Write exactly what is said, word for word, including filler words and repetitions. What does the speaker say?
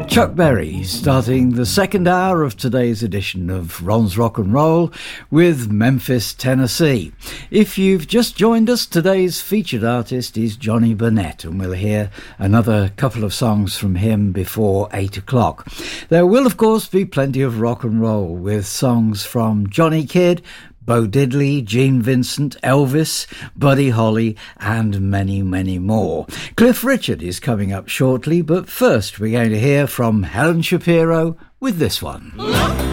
Chuck Berry starting the second hour of today's edition of Ron's Rock and Roll with Memphis, Tennessee. If you've just joined us, today's featured artist is Johnny Burnett, and we'll hear another couple of songs from him before eight o'clock. There will, of course, be plenty of rock and roll with songs from Johnny Kidd, Bo Diddley, Gene Vincent, Elvis, Buddy Holly, and many, many more. Cliff Richard is coming up shortly, but first we're going to hear from Helen Shapiro with this one.